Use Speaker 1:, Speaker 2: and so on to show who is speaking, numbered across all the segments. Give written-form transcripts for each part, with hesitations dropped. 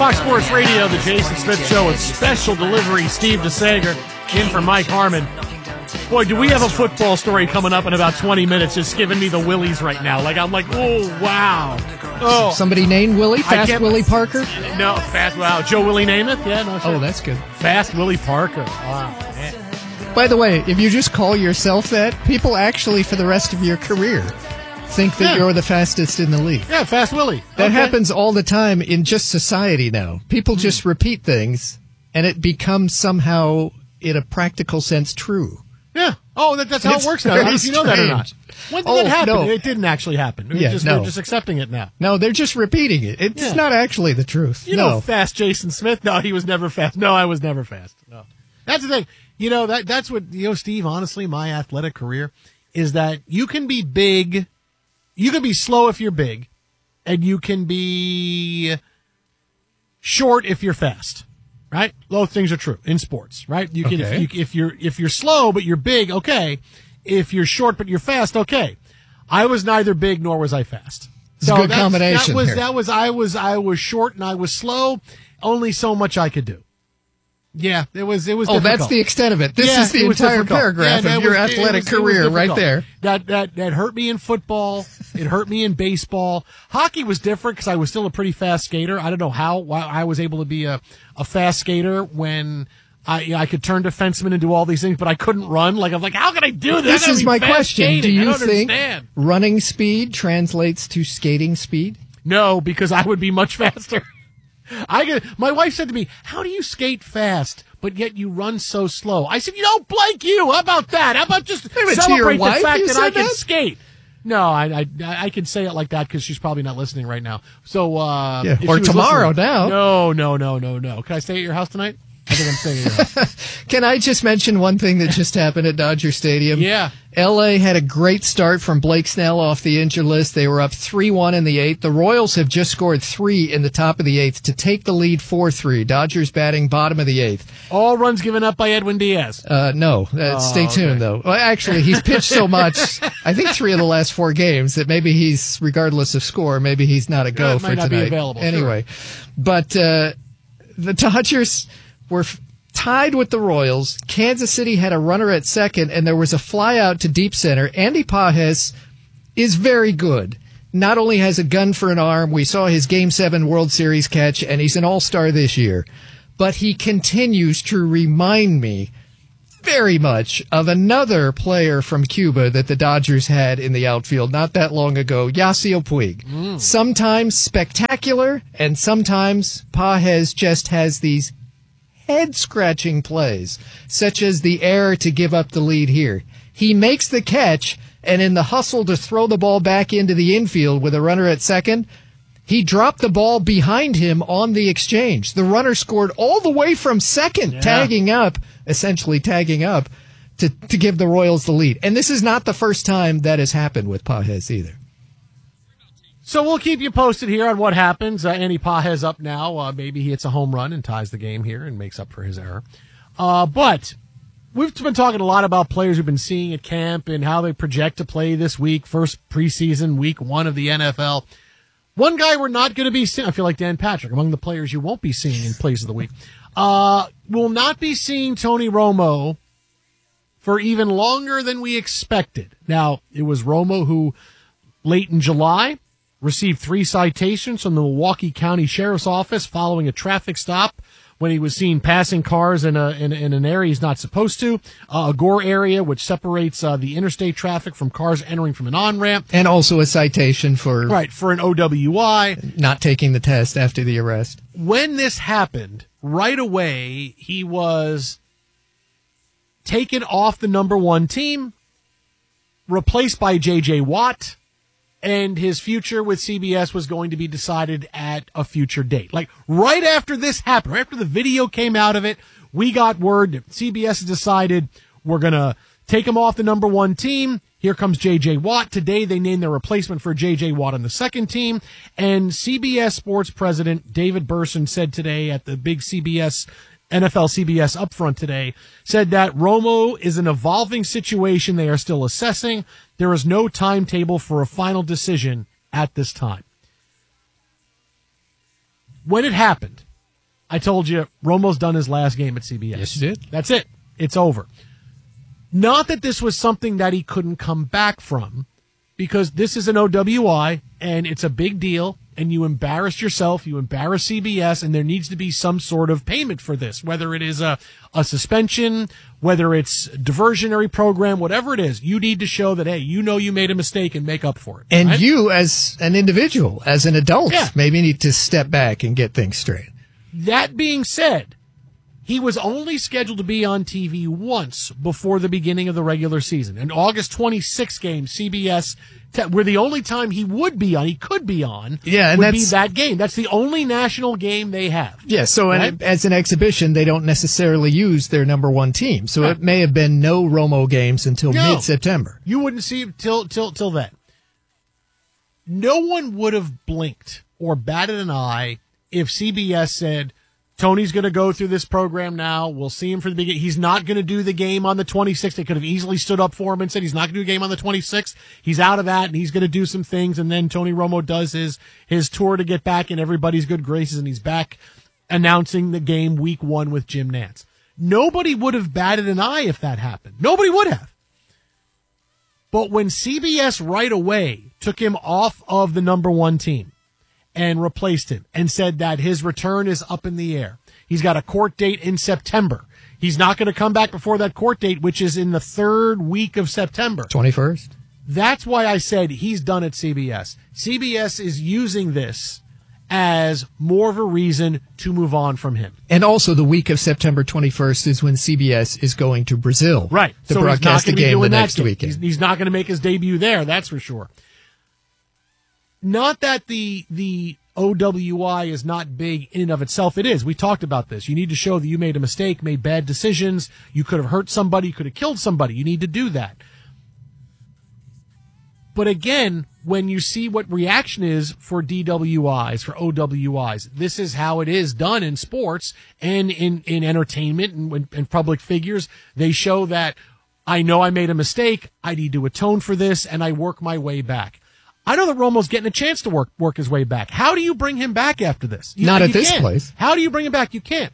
Speaker 1: Fox Sports Radio, the Jason Smith Show with special delivery Steve DeSager in for Mike Harmon. Boy, do we have a football story coming up in about 20 minutes just giving me the willies right now. I'm like, oh, wow. Oh,
Speaker 2: somebody named Willie? Fast Willie Parker?
Speaker 1: No, wow. Joe Willie Namath? Yeah, no. Sure.
Speaker 2: Oh, that's good.
Speaker 1: Fast Willie Parker. Wow, man.
Speaker 2: By the way, if you just call yourself that, people actually, for the rest of your career, think that you're the fastest in the league.
Speaker 1: Yeah, Fast Willie.
Speaker 2: That happens all the time in just society now. People just repeat things, and it becomes somehow, in a practical sense, true.
Speaker 1: Yeah. Oh, that's how it works now. I don't know if you know that or not. When did that happen?
Speaker 2: No.
Speaker 1: It didn't actually happen. We're just accepting it now.
Speaker 2: No, they're just repeating it. It's not actually the truth.
Speaker 1: You know, fast Jason Smith? No, he was never fast. No, I was never fast. No. That's the thing. That's what, Steve, honestly, my athletic career is that you can be big. You can be slow if you're big, and you can be short if you're fast. Right? Both things are true in sports, right? You can if you're slow but you're big, okay. If you're short but you're fast, okay. I was neither big nor was I fast.
Speaker 2: It's a good combination.
Speaker 1: I was short and I was slow. Only so much I could do. Yeah, it was difficult.
Speaker 2: That's the extent of it. This is the entire paragraph of your athletic career right there.
Speaker 1: That hurt me in football. It hurt me in baseball. Hockey was different because I was still a pretty fast skater. I don't know why I was able to be a fast skater when I could turn defenseman and do all these things, but I couldn't run. I'm like, how can I do this?
Speaker 2: This is my question.
Speaker 1: Skating.
Speaker 2: Do you think running speed translates to skating speed?
Speaker 1: No, because I would be much faster. My wife said to me, how do you skate fast, but yet you run so slow? I said, Blake, how about that? How about just celebrate the fact that I can skate? No, I can say it like that because she's probably not listening right now. So,
Speaker 2: or tomorrow now.
Speaker 1: No. Can I stay at your house tonight? I think I'm staying at your house.
Speaker 2: Can I just mention one thing that just happened at Dodger Stadium?
Speaker 1: Yeah.
Speaker 2: L.A. had a great start from Blake Snell off the injured list. They were up 3-1 in the 8th. The Royals have just scored 3 in the top of the 8th to take the lead 4-3. Dodgers batting bottom of the 8th.
Speaker 1: All runs given up by Edwin Diaz.
Speaker 2: No. Stay tuned, though. Well, actually, he's pitched so much, I think 3 of the last 4 games, that maybe he's, regardless of score, maybe he's not a go for tonight.
Speaker 1: Might not be available.
Speaker 2: Anyway, but the Dodgers were tied with the Royals. Kansas City had a runner at second, and there was a fly out to deep center. Andy Pages is very good. Not only has a gun for an arm, we saw his Game 7 World Series catch, and he's an all-star this year. But he continues to remind me very much of another player from Cuba that the Dodgers had in the outfield not that long ago, Yasiel Puig. Sometimes spectacular, and sometimes Pages just has these head-scratching plays, such as the error to give up the lead here. He makes the catch, and in the hustle to throw the ball back into the infield with a runner at second, he dropped the ball behind him on the exchange. The runner scored all the way from second, essentially tagging up to give the Royals the lead. And this is not the first time that has happened with Pages either.
Speaker 1: So we'll keep you posted here on what happens. Andy Pages up now. Maybe he hits a home run and ties the game here and makes up for his error. But we've been talking a lot about players we've been seeing at camp and how they project to play this week, first preseason, week 1 of the NFL. One guy we're not going to be seeing, I feel like Dan Patrick, among the players you won't be seeing in plays of the week, will not be seeing Tony Romo for even longer than we expected. Now, it was Romo who, late in July, received 3 citations from the Milwaukee County Sheriff's Office following a traffic stop when he was seen passing cars in an area he's not supposed to, a Gore area which separates the interstate traffic from cars entering from an on-ramp.
Speaker 2: And also a citation for
Speaker 1: an OWI.
Speaker 2: Not taking the test after the arrest.
Speaker 1: When this happened, right away he was taken off the number 1 team, replaced by J.J. Watt, and his future with CBS was going to be decided at a future date. Like, right after this happened, right after the video came out of it, we got word that CBS has decided we're going to take him off the number 1 team. Here comes J.J. Watt. Today, they named their replacement for J.J. Watt on the 2nd team. And CBS Sports President David Burson said today at the big NFL CBS upfront today, said that Romo is an evolving situation they are still assessing. There is no timetable for a final decision at this time. When it happened, I told you Romo's done his last game at CBS.
Speaker 2: Yes, you did.
Speaker 1: That's it. It's over. Not that this was something that he couldn't come back from, because this is an OWI, and it's a big deal, and you embarrassed yourself, you embarrass CBS, and there needs to be some sort of payment for this, whether it is a suspension, whether it's diversionary program, whatever it is. You need to show that, hey, you know you made a mistake and make up for it.
Speaker 2: And
Speaker 1: right?
Speaker 2: you, as an individual, as an adult,
Speaker 1: Yeah.
Speaker 2: maybe need to step back and get things straight.
Speaker 1: That being said, he was only scheduled to be on TV once before the beginning of the regular season. An August 26th game, CBS, where the only time he could be on,
Speaker 2: Yeah, and
Speaker 1: would be
Speaker 2: that's-
Speaker 1: that game. That's the only national game they have.
Speaker 2: Yeah, so
Speaker 1: Right?
Speaker 2: as an exhibition, they don't necessarily use their number one team. So
Speaker 1: Right.
Speaker 2: it may have been no Romo games until
Speaker 1: No.
Speaker 2: mid-September.
Speaker 1: You wouldn't see him till then. No one would have blinked or batted an eye if CBS said, Tony's going to go through this program now. We'll see him for the beginning. He's not going to do the game on the 26th. They could have easily stood up for him and said he's not going to do a game on the 26th. He's out of that, and he's going to do some things. And then Tony Romo does his tour to get back in everybody's good graces, and he's back announcing the game week 1 with Jim Nantz. Nobody would have batted an eye if that happened. Nobody would have. But when CBS right away took him off of the number one team and replaced him and said that his return is up in the air, he's got a court date in September. He's not going to come back before that court date, which is in the 3rd week of September.
Speaker 2: 21st?
Speaker 1: That's why I said he's done at CBS. CBS is using this as more of a reason to move on from him.
Speaker 2: And also the week of September 21st is when CBS is going to Brazil.
Speaker 1: Right.
Speaker 2: To
Speaker 1: So
Speaker 2: broadcast the
Speaker 1: he's not gonna be
Speaker 2: game the
Speaker 1: doing that
Speaker 2: next
Speaker 1: game.
Speaker 2: weekend.
Speaker 1: He's not going to make his debut there, that's for sure. Not that the OWI is not big in and of itself. It is. We talked about this. You need to show that you made a mistake, made bad decisions. You could have hurt somebody. You could have killed somebody. You need to do that. But again, when you see what reaction is for DWIs, for OWIs, this is how it is done in sports and in entertainment and public figures. They show that I know I made a mistake. I need to atone for this, and I work my way back. I know that Romo's getting a chance to work his way back. How do you bring him back after this?
Speaker 2: Not at
Speaker 1: You
Speaker 2: this
Speaker 1: can't.
Speaker 2: place.
Speaker 1: How do you bring him back? You can't.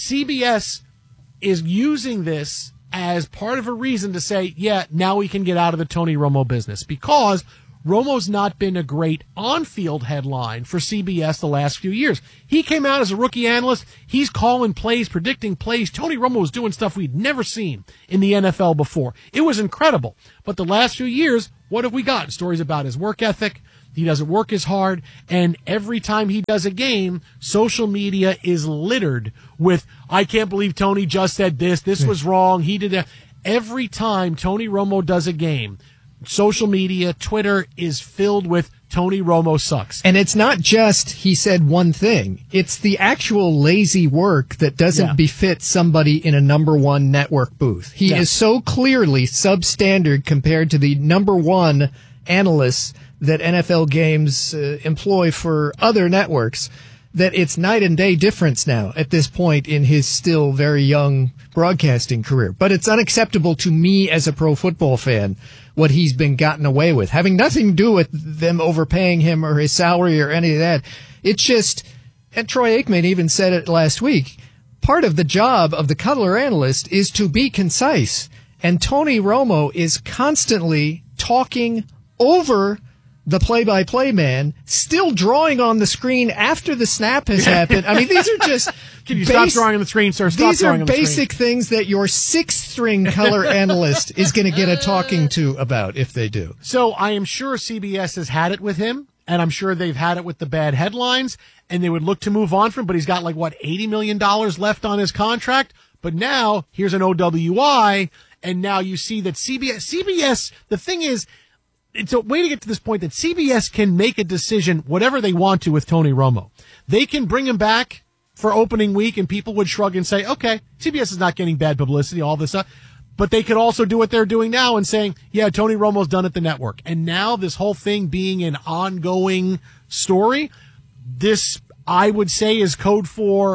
Speaker 1: CBS is using this as part of a reason to say, yeah, now we can get out of the Tony Romo business, because Romo's not been a great on-field headline for CBS the last few years. He came out as a rookie analyst. He's calling plays, predicting plays. Tony Romo was doing stuff we'd never seen in the NFL before. It was incredible. But the last few years, what have we got? Stories about his work ethic. He doesn't work as hard. And every time he does a game, social media is littered with, I can't believe Tony just said this. This was wrong. He did that. Every time Tony Romo does a game, social media, Twitter is filled with Tony Romo sucks.
Speaker 2: And it's not just he said one thing. It's the actual lazy work that doesn't befit somebody in a number one network booth. He is so clearly substandard compared to the number one analysts that NFL games employ for other networks that it's night and day difference now at this point in his still very young broadcasting career. But it's unacceptable to me as a pro football fan what he's been gotten away with, having nothing to do with them overpaying him or his salary or any of that. It's just, and Troy Aikman even said it last week, part of the job of the color analyst is to be concise. And Tony Romo is constantly talking over the play-by-play man, still drawing on the screen after the snap has happened. I mean, these are just...
Speaker 1: Can you stop drawing on the screen, sir? Stop
Speaker 2: These
Speaker 1: drawing
Speaker 2: are
Speaker 1: on the screen.
Speaker 2: basic things that your sixth-string color analyst is going to get a talking to about if they do.
Speaker 1: So I am sure CBS has had it with him, and I'm sure they've had it with the bad headlines, and they would look to move on from him, but he's got like, what, $80 million left on his contract? But now, here's an OWI, and now you see that CBS, the thing is, it's a way to get to this point that CBS can make a decision, whatever they want to with Tony Romo. They can bring him back for opening week, and people would shrug and say, okay, CBS is not getting bad publicity, all this stuff. But they could also do what they're doing now and saying, yeah, Tony Romo's done at the network. And now this whole thing being an ongoing story, this, I would say, is code for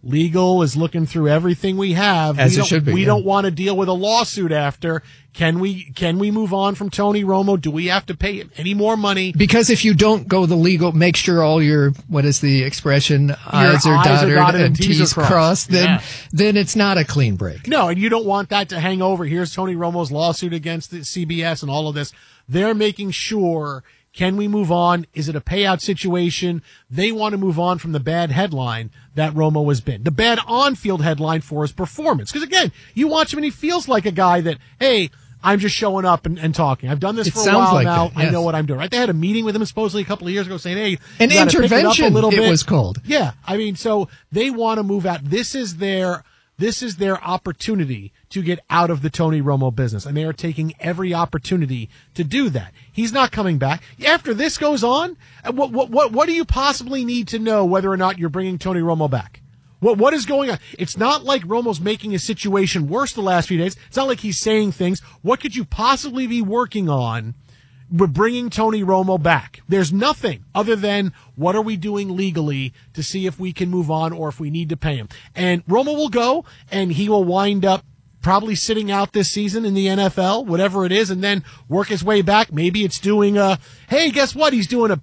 Speaker 1: Legal is looking through everything we have.
Speaker 2: As it should be.
Speaker 1: We don't want to deal with a lawsuit after. Can we move on from Tony Romo? Do we have to pay him any more money?
Speaker 2: Because if you don't go the legal, make sure all your, what is the expression, I's are dotted and T's crossed, then it's not a clean break.
Speaker 1: No, and you don't want that to hang over. Here's Tony Romo's lawsuit against the CBS and all of this. They're making sure, can we move on? Is it a payout situation? They want to move on from the bad headline that Romo has been. The bad on-field headline for his performance. Because again, you watch him and he feels like a guy that, hey, I'm just showing up and talking. I've done this for a while now. I know what I'm doing. Right? They had a meeting with him supposedly a couple of years ago saying, hey,
Speaker 2: an intervention, it was called.
Speaker 1: Yeah. I mean, so they want to move out. This is their opportunity to get out of the Tony Romo business, and they are taking every opportunity to do that. He's not coming back. After this goes on, what do you possibly need to know whether or not you're bringing Tony Romo back? What is going on? It's not like Romo's making a situation worse the last few days. It's not like he's saying things. What could you possibly be working on with bringing Tony Romo back? There's nothing other than what are we doing legally to see if we can move on or if we need to pay him. And Romo will go, and he will wind up probably sitting out this season in the NFL, whatever it is, and then work his way back. Maybe it's doing hey, guess what? He's doing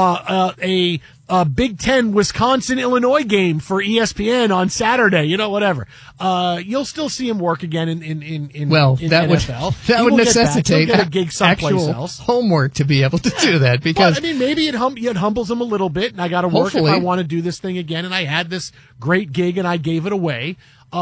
Speaker 1: a Big Ten Wisconsin-Illinois game for ESPN on Saturday, whatever. You'll still see him work again in
Speaker 2: that
Speaker 1: NFL.
Speaker 2: That would necessitate
Speaker 1: get a gig someplace else.
Speaker 2: Homework to be able to do that, because
Speaker 1: maybe it humbles him a little bit, and I got to work if I want to do this thing again. And I had this great gig and I gave it away.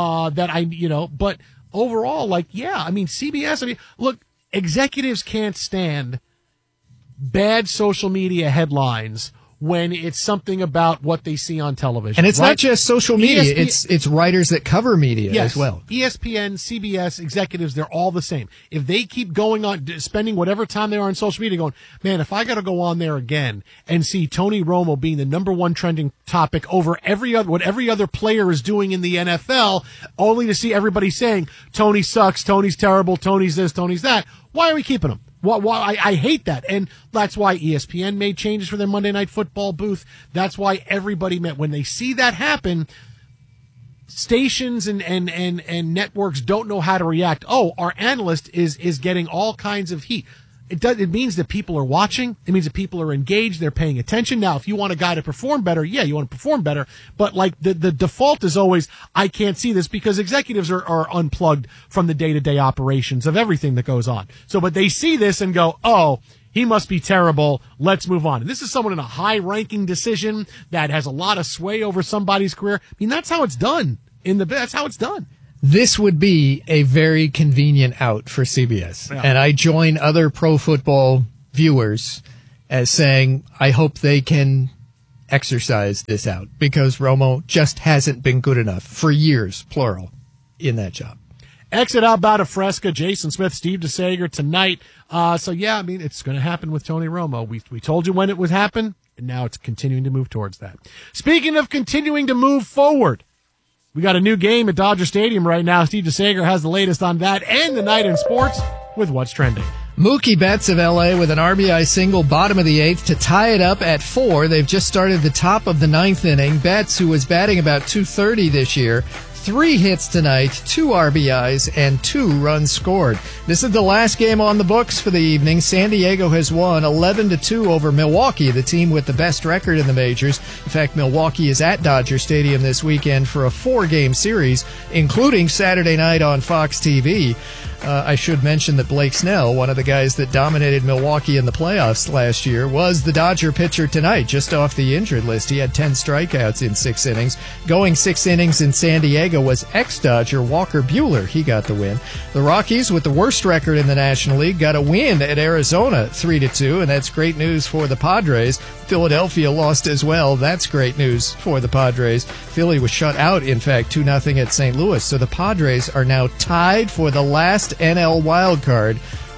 Speaker 1: But overall, CBS. Look, executives can't stand bad social media headlines when it's something about what they see on television.
Speaker 2: And it's not just social media, it's writers that cover media as well.
Speaker 1: ESPN, CBS, executives, they're all the same. If they keep going on, spending whatever time they are on social media going, man, if I got to go on there again and see Tony Romo being the number one trending topic over what every other player is doing in the NFL, only to see everybody saying, Tony sucks, Tony's terrible, Tony's this, Tony's that, why are we keeping him? I hate that. And that's why ESPN made changes for their Monday Night Football booth. That's why everybody met. When they see that happen, stations and networks don't know how to react. Oh, our analyst is getting all kinds of heat. It means that people are watching. It means that people are engaged. They're paying attention. Now, if you want a guy to perform better, you want to perform better. But the default is always, I can't see this, because executives are unplugged from the day-to-day operations of everything that goes on. But they see this and go, oh, he must be terrible. Let's move on. And this is someone in a high-ranking decision that has a lot of sway over somebody's career. That's how it's done. That's how it's done.
Speaker 2: This would be a very convenient out for CBS. Yeah. And I join other pro football viewers as saying, I hope they can exercise this out, because Romo just hasn't been good enough for years, plural, in that job.
Speaker 1: Exit out Bout of Fresca, Jason Smith, Steve DeSager tonight. It's going to happen with Tony Romo. We told you when it would happen, and now it's continuing to move towards that. Speaking of continuing to move forward, we got a new game at Dodger Stadium right now. Steve DeSager has the latest on that and the night in sports with What's Trending.
Speaker 2: Mookie Betts of L.A. with an RBI single, bottom of the eighth, to tie it up at 4. They've just started the top of the ninth inning. Betts, who was batting about .230 this year, 3 hits tonight, 2 RBIs, and 2 runs scored. This is the last game on the books for the evening. San Diego has won 11-2 over Milwaukee, the team with the best record in the majors. In fact, Milwaukee is at Dodger Stadium this weekend for a 4-game series, including Saturday night on Fox TV. I should mention that Blake Snell, one of the guys that dominated Milwaukee in the playoffs last year, was the Dodger pitcher tonight, just off the injured list. He had 10 strikeouts in 6 innings. Going 6 innings in San Diego was ex-Dodger Walker Buehler. He got the win. The Rockies, with the worst record in the National League, got a win at Arizona 3-2, and that's great news for the Padres. Philadelphia lost as well. That's great news for the Padres. Philly was shut out, in fact, 2-0 at St. Louis. So the Padres are now tied for the last NL wild card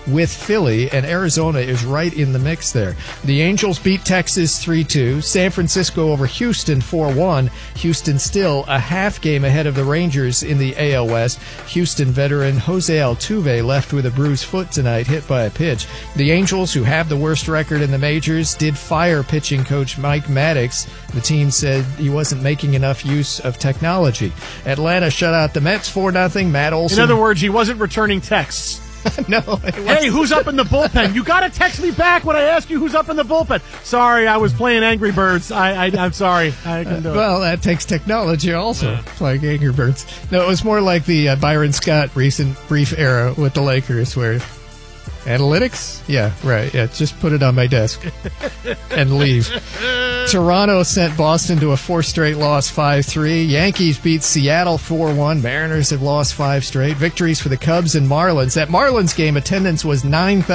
Speaker 2: with Philly, and Arizona is right in the mix there. The Angels beat Texas 3-2. San Francisco over Houston 4-1. Houston still a half game ahead of the Rangers in the AL West. Houston veteran Jose Altuve left with a bruised foot tonight, hit by a pitch. The Angels, who have the worst record in the majors, did fire pitching coach Mike Maddox. The team said he wasn't making enough use of technology. Atlanta shut out the Mets 4-0. Matt Olson.
Speaker 1: In other words, he wasn't returning texts.
Speaker 2: No.
Speaker 1: Hey, who's up in the bullpen? You got to text me back when I ask you who's up in the bullpen. Sorry, I was playing Angry Birds. I'm sorry. I can do it.
Speaker 2: Well, that takes technology also, playing Angry Birds. No, it was more like the Byron Scott recent brief era with the Lakers where analytics? Yeah, right. Yeah, just put it on my desk and leave. Toronto sent Boston to a 4 straight loss, 5-3. Yankees beat Seattle 4-1. Mariners have lost 5 straight. Victories for the Cubs and Marlins. That Marlins game attendance was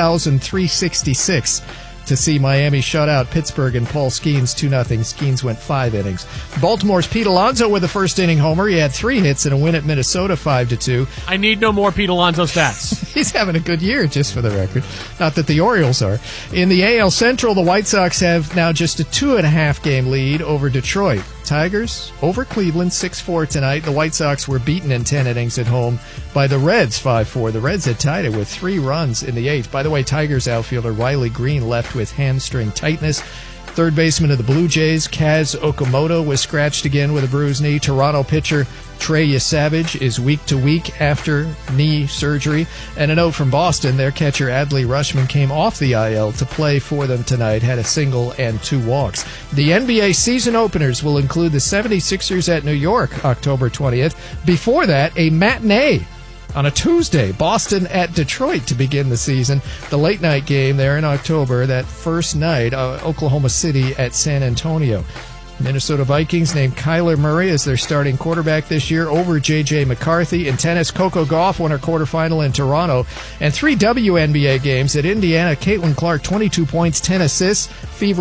Speaker 2: 9,366 to see Miami shut out Pittsburgh and Paul Skeens 2-0. Skeens went 5 innings. Baltimore's Pete Alonso with the first inning homer. He had 3 hits and a win at Minnesota 5-2.
Speaker 1: I need no more Pete Alonso stats.
Speaker 2: He's having a good year, just for the record. Not that the Orioles are. In the AL Central, the White Sox have now just a 2.5 game lead over Detroit. Tigers over Cleveland 6-4 tonight. The White Sox were beaten in 10 innings at home by the Reds 5-4. The Reds had tied it with 3 runs in the 8th. By the way, Tigers outfielder Riley Green left with hamstring tightness. Third baseman of the Blue Jays, Kaz Okamoto, was scratched again with a bruised knee. Toronto pitcher Trey Yesavage is week to week after knee surgery. And a note from Boston, their catcher Adley Rutschman came off the IL to play for them tonight, had a single and 2 walks. The NBA season openers will include the 76ers at New York, October 20th. Before that, a matinee on a Tuesday, Boston at Detroit to begin the season. The late night game there in October, that first night, Oklahoma City at San Antonio. Minnesota Vikings named Kyler Murray as their starting quarterback this year over J.J. McCarthy. In tennis, Coco Gauff won her quarterfinal in Toronto. And 3 WNBA games at Indiana. Caitlin Clark, 22 points, 10 assists. Fever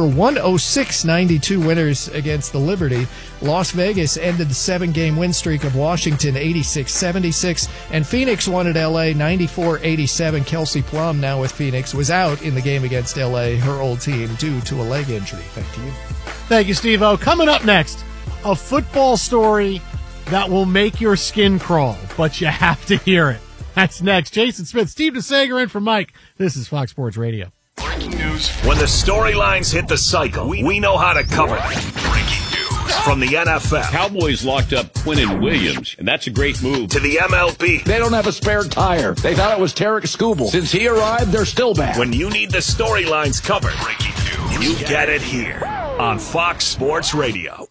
Speaker 2: 106-92 winners against the Liberty. Las Vegas ended the 7-game win streak of Washington 86-76. And Phoenix won at L.A. 94-87. Kelsey Plum, now with Phoenix, was out in the game against L.A., her old team, due to a leg injury. Back to you.
Speaker 1: Thank you, Steve-O. Coming up next, a football story that will make your skin crawl, but you have to hear it. That's next. Jason Smith, Steve DeSager in for Mike. This is Fox Sports Radio.
Speaker 3: Breaking news. When the storylines hit the cycle, we know how to cover them. Breaking news from the NFL.
Speaker 4: Cowboys locked up Quinnen Williams, and that's a great move.
Speaker 3: To the MLB.
Speaker 5: They don't have a spare tire. They thought it was Tarek Skubal. Since he arrived, they're still bad.
Speaker 3: When you need the storylines covered, breaking news, you get it here on Fox Sports Radio.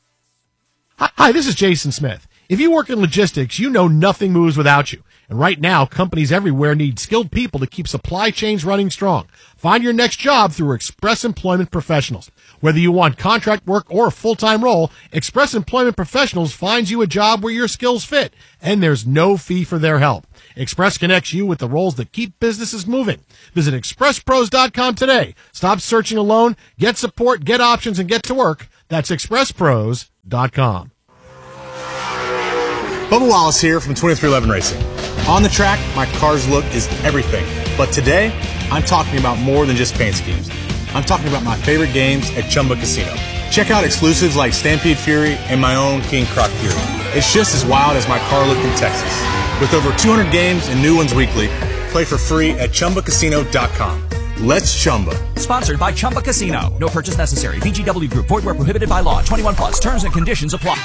Speaker 1: Hi, this is Jason Smith. If you work in logistics, you know nothing moves without you. And right now, companies everywhere need skilled people to keep supply chains running strong. Find your next job through Express Employment Professionals. Whether you want contract work or a full-time role, Express Employment Professionals finds you a job where your skills fit, and there's no fee for their help. Express connects you with the roles that keep businesses moving. Visit expresspros.com today. Stop searching alone, get support, get options, and get to work. That's expresspros.com.
Speaker 6: Bubba Wallace here from 2311 Racing. On the track, my car's look is everything. But today, I'm talking about more than just paint schemes. I'm talking about my favorite games at Chumba Casino. Check out exclusives like Stampede Fury and my own King Croc Fury. It's just as wild as my car look in Texas. With over 200 games and new ones weekly, play for free at ChumbaCasino.com. Let's Chumba.
Speaker 7: Sponsored by Chumba Casino. No purchase necessary. VGW Group. Void where prohibited by law. 21 plus. Terms and conditions apply.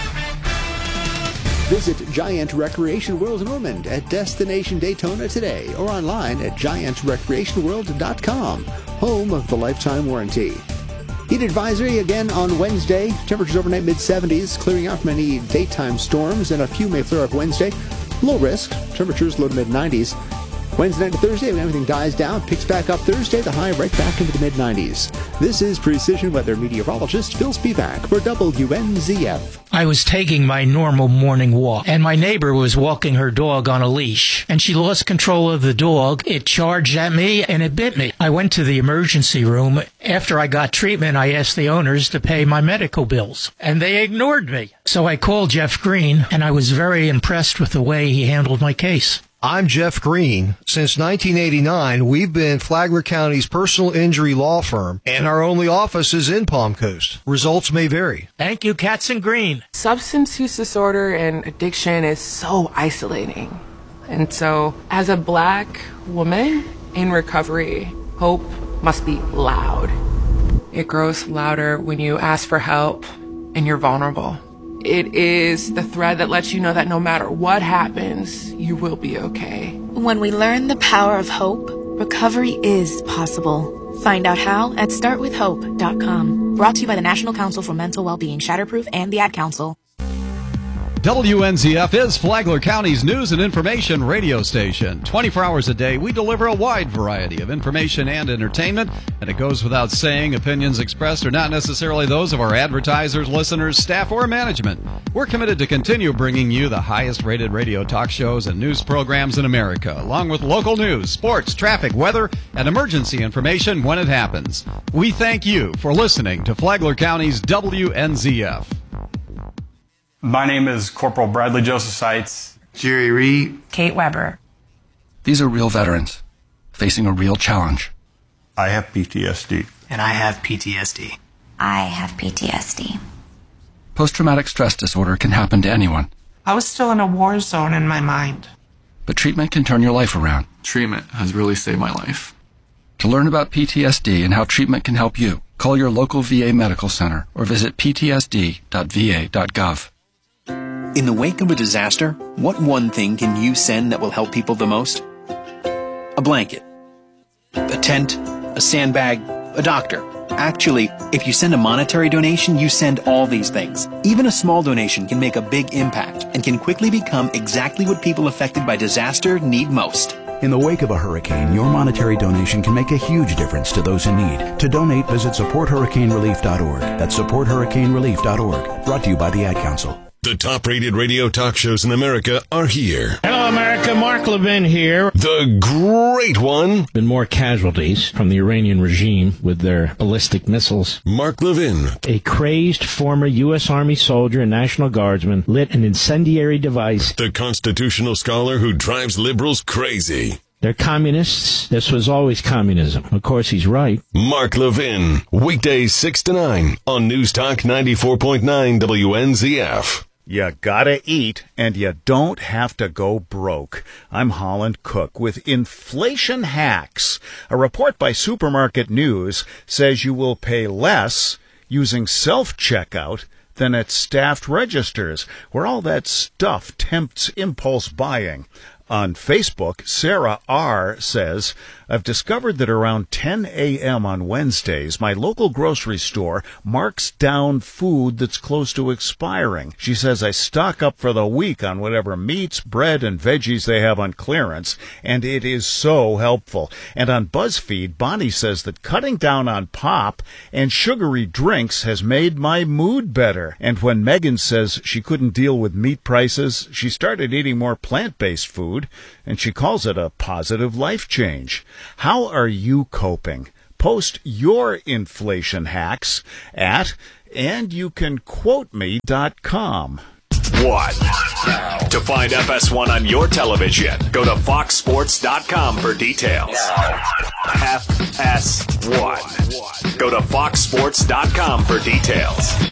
Speaker 8: Visit Giant Recreation World in Ormond at Destination Daytona today or online at GiantRecreationWorld.com, home of the lifetime warranty. Heat advisory again on Wednesday. Temperatures overnight mid-70s, clearing out from any daytime storms, and a few may flare up Wednesday. Low risk. Temperatures low to mid-90s. Wednesday night to Thursday, when everything dies down, picks back up Thursday, the high right back into the mid-90s. This is Precision Weather meteorologist Phil Spivak for WNZF.
Speaker 9: I was taking my normal morning walk, and my neighbor was walking her dog on a leash, and she lost control of the dog. It charged at me, and it bit me. I went to the emergency room. After I got treatment, I asked the owners to pay my medical bills, and they ignored me. So I called Jeff Green, and I was very impressed with the way he handled my case.
Speaker 10: I'm Jeff Green. Since 1989, we've been Flagler County's personal injury law firm, and our only office is in Palm Coast. Results may vary.
Speaker 9: Thank you, Katzen Green.
Speaker 11: Substance use disorder and addiction is so isolating. And so, as a Black woman in recovery, hope must be loud. It grows louder when you ask for help and you're vulnerable. It is the thread that lets you know that no matter what happens, you will be okay.
Speaker 12: When we learn the power of hope, recovery is possible. Find out how at startwithhope.com. Brought to you by the National Council for Mental Wellbeing, Shatterproof, and the Ad Council.
Speaker 13: WNZF is Flagler County's news and information radio station. 24 hours a day, we deliver a wide variety of information and entertainment, and it goes without saying, opinions expressed are not necessarily those of our advertisers, listeners, staff, or management. We're committed to continue bringing you the highest-rated radio talk shows and news programs in America, along with local news, sports, traffic, weather, and emergency information when it happens. We thank you for listening to Flagler County's WNZF.
Speaker 14: My name is Corporal Bradley Joseph Seitz.
Speaker 15: Jerry Reed.
Speaker 16: Kate Weber.
Speaker 17: These are real veterans facing a real challenge.
Speaker 14: I have PTSD.
Speaker 18: And I have PTSD.
Speaker 19: I have PTSD.
Speaker 17: Post-traumatic stress disorder can happen to anyone.
Speaker 16: I was still in a war zone in my mind.
Speaker 17: But treatment can turn your life around.
Speaker 15: Treatment has really saved my life.
Speaker 17: To learn about PTSD and how treatment can help you, call your local VA medical center or visit ptsd.va.gov.
Speaker 20: In the wake of a disaster, what one thing can you send that will help people the most? A blanket, a tent, a sandbag, a doctor. Actually, if you send a monetary donation, you send all these things. Even a small donation can make a big impact and can quickly become exactly what people affected by disaster need most.
Speaker 21: In the wake of a hurricane, your monetary donation can make a huge difference to those in need. To donate, visit supporthurricanerelief.org. That's supporthurricanerelief.org. Brought to you by the Ad Council.
Speaker 22: The top-rated radio talk shows in America are here.
Speaker 23: Hello, America. Mark Levin here.
Speaker 22: The great one.
Speaker 23: Been more casualties from the Iranian regime with their ballistic missiles.
Speaker 22: Mark Levin.
Speaker 23: A crazed former U.S. Army soldier and National Guardsman lit an incendiary device.
Speaker 22: The constitutional scholar who drives liberals crazy.
Speaker 23: They're communists. This was always communism. Of course, he's right.
Speaker 22: Mark Levin. Weekdays 6 to 9 on News Talk 94.9 WNZF.
Speaker 24: You gotta eat, and you don't have to go broke. I'm Holland Cook with Inflation Hacks. A report by Supermarket News says you will pay less using self-checkout than at staffed registers, where all that stuff tempts impulse buying. On Facebook, Sarah R. says, I've discovered that around 10 a.m. on Wednesdays, my local grocery store marks down food that's close to expiring. She says I stock up for the week on whatever meats, bread, and veggies they have on clearance, and it is so helpful. And on BuzzFeed, Bonnie says that cutting down on pop and sugary drinks has made my mood better. And when Megan says she couldn't deal with meat prices, she started eating more plant-based food, and she calls it a positive life change. How are you coping? Post your inflation hacks at andyoucanquoteme.com.
Speaker 3: What? To find FS1 on your television, go to foxsports.com for details. FS1. Go to foxsports.com for details.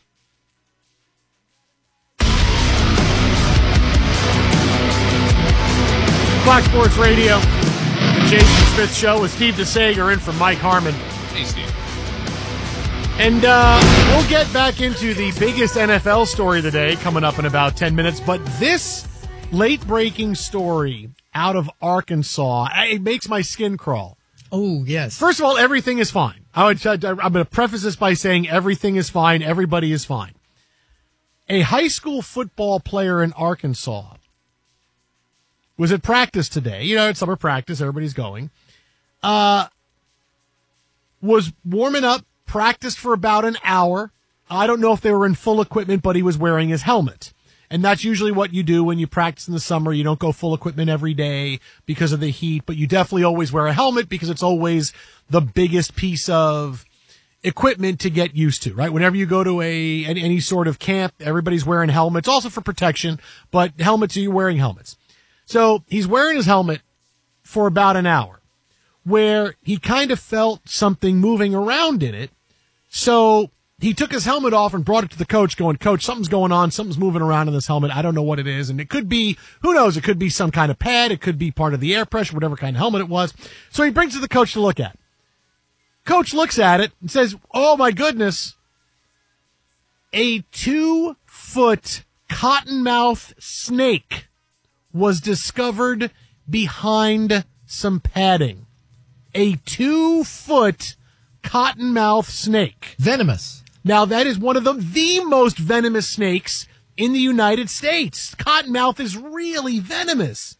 Speaker 1: Fox Sports Radio, Jason Smith Show with Steve DeSager in for Mike Harmon.
Speaker 25: Hey, Steve.
Speaker 1: And we'll get back into the biggest NFL story of the day coming up in about 10 minutes. But this late-breaking story out of Arkansas, it makes my skin crawl.
Speaker 2: Oh, yes.
Speaker 1: First of all, everything is fine. I'm going to preface this by saying everything is fine. Everybody is fine. A high school football player in Arkansas was at practice today. You know, it's summer practice. Everybody's going. Was warming up, practiced for about an hour. I don't know if they were in full equipment, but he was wearing his helmet. And that's usually what you do when you practice in the summer. You don't go full equipment every day because of the heat, but you definitely always wear a helmet because it's always the biggest piece of equipment to get used to, right? Whenever you go to any sort of camp, everybody's wearing helmets, also for protection, but helmets, you're wearing helmets. So he's wearing his helmet for about an hour, where he kind of felt something moving around in it. So he took his helmet off and brought it to the coach going, Coach, something's going on. Something's moving around in this helmet. I don't know what it is. And it could be, who knows? It could be some kind of pad. It could be part of the air pressure, whatever kind of helmet it was. So he brings it to the coach to look at. Coach looks at it and says, oh my goodness, a 2-foot cottonmouth snake was discovered behind some padding. A 2-foot cottonmouth snake.
Speaker 2: Venomous.
Speaker 1: Now, that is one of the most venomous snakes in the United States. Cottonmouth is really venomous.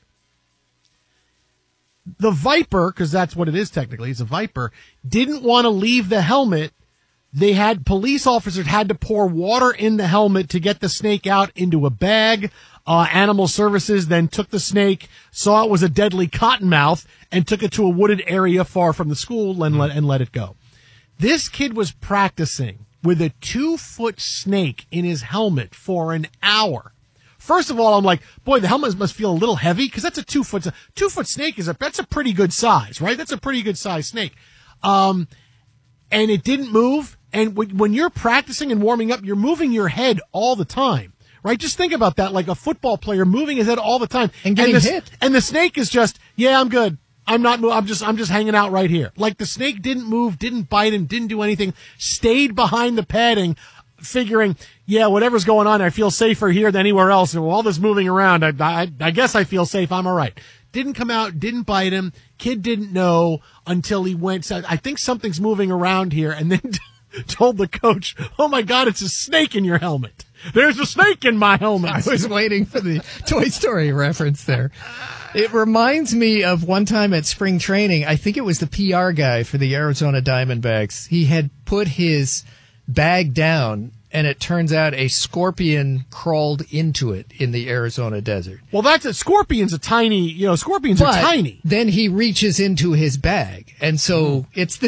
Speaker 1: The viper, because that's what it is technically, it's a viper, didn't want to leave the helmet. Police officers had to pour water in the helmet to get the snake out into a bag. Animal Services then took the snake, saw it was a deadly cottonmouth, and took it to a wooded area far from the school and let it go. This kid was practicing with a 2-foot snake in his helmet for an hour. First of all, I'm like, boy, the helmet must feel a little heavy because that's a 2-foot snake that's a pretty good size, right? That's a pretty good size snake. And it didn't move. And when you're practicing and warming up, you're moving your head all the time, right? Just think about that, like a football player moving his head all the time
Speaker 2: and getting hit.
Speaker 1: And the snake is just, yeah, I'm good. I'm just hanging out right here. Like the snake didn't move, didn't bite him, didn't do anything, stayed behind the padding, figuring, yeah, whatever's going on, I feel safer here than anywhere else. And with all this moving around, I guess I feel safe. I'm all right. Didn't come out, didn't bite him. Kid didn't know until he went, said, I think something's moving around here. And then told the coach, oh my God, it's a snake in your helmet. There's a snake in my helmet.
Speaker 2: I was waiting for the Toy Story reference there. It reminds me of one time at spring training. I think it was the PR guy for the Arizona Diamondbacks. He had put his bag down, and it turns out a scorpion crawled into it in the Arizona desert.
Speaker 1: Well, scorpions are tiny, scorpions are tiny.
Speaker 2: Then he reaches into his bag. And so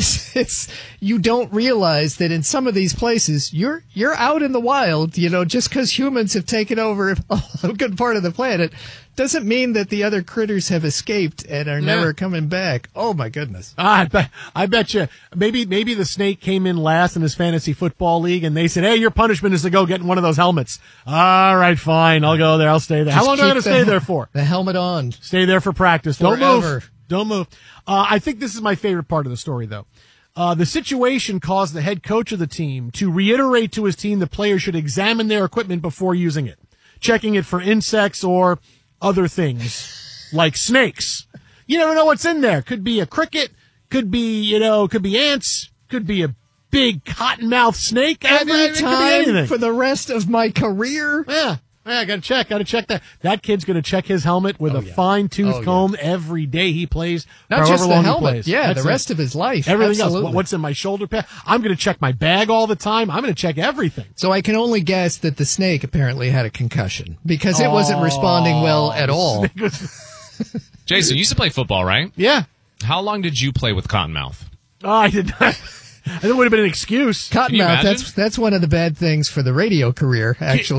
Speaker 2: you don't realize that in some of these places, you're out in the wild, just because humans have taken over a good part of the planet doesn't mean that the other critters have escaped and are never coming back. Oh my goodness.
Speaker 1: I bet you maybe the snake came in last in his fantasy football league and they said, hey, your punishment is to go get in one of those helmets. All right, fine. I'll go there. I'll stay there. How long am I going to stay there for?
Speaker 2: The helmet on.
Speaker 1: Stay there for practice.
Speaker 2: Forever.
Speaker 1: Don't move. I think this is my favorite part of the story, though. The situation caused the head coach of the team to reiterate to his team the players should examine their equipment before using it, checking it for insects or other things like snakes. You never know what's in there. Could be a cricket, could be ants, could be a big cottonmouth snake.
Speaker 2: Every time for the rest of my career.
Speaker 1: Yeah, I gotta check that. That kid's gonna check his helmet with a fine-tooth comb every day he plays.
Speaker 2: Not just the
Speaker 1: long
Speaker 2: helmet, the rest of his life.
Speaker 1: Everything
Speaker 2: Absolutely.
Speaker 1: else. What's in my shoulder pad? I'm gonna check my bag all the time. I'm gonna check everything.
Speaker 2: So I can only guess that the snake apparently had a concussion because it wasn't responding well at all.
Speaker 4: Jason, you used to play football, right?
Speaker 1: Yeah.
Speaker 4: How long did you play with Cottonmouth?
Speaker 1: Oh, I did not. That would have been an excuse.
Speaker 2: Cottonmouth, that's one of the bad things for the radio career, actually.